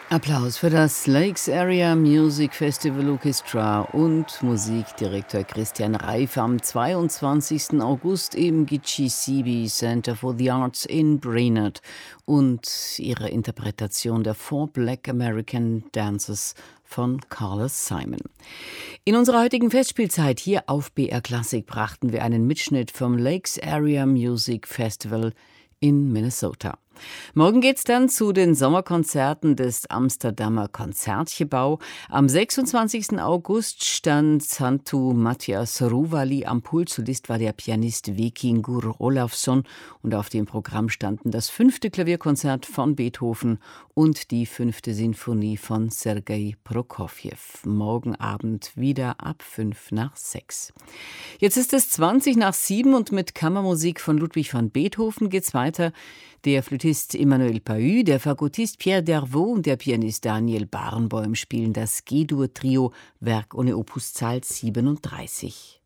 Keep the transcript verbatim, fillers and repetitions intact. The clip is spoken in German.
Applaus für das Lakes Area Music Festival Orchestra und Musikdirektor Christian Reif am zweiundzwanzigsten August im Gitschisibi Center for the Arts in Brainerd und ihre Interpretation der Four Black American Dances von Carlos Simon. In unserer heutigen Festspielzeit hier auf B R Classic brachten wir einen Mitschnitt vom Lakes Area Music Festival in Minnesota. Morgen geht's dann zu den Sommerkonzerten des Amsterdamer Konzertgebouw. Am sechsundzwanzigsten August stand Santu Matthias Ruvali am Pult. Solist war der Pianist Vikingur Olafsson und auf dem Programm standen das fünfte Klavierkonzert von Beethoven und die fünfte Sinfonie von Sergei Prokofjew. Morgen Abend wieder ab fünf nach sechs. Jetzt ist es zwanzig nach sieben und mit Kammermusik von Ludwig van Beethoven geht's weiter. Der Flötist Emmanuel Pahud, der Fagottist Pierre Dervaux und der Pianist Daniel Barenboim spielen das G-Dur-Trio, Werk ohne Opuszahl siebenunddreißig.